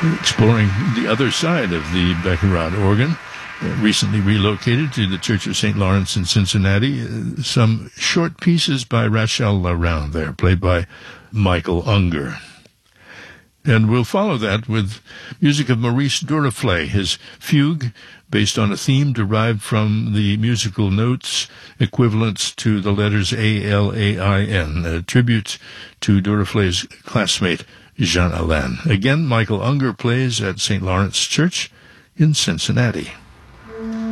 exploring the other side of the Beckerod organ, recently relocated to the Church of St. Lawrence in Cincinnati. Some short pieces by Rachel Laround there, played by Michael Unger. And we'll follow that with music of Maurice Duruflé, his fugue, based on a theme derived from the musical notes equivalents to the letters A-L-A-I-N, a tribute to Duruflé's classmate, Jean Alain. Again, Michael Unger plays at St. Lawrence Church in Cincinnati.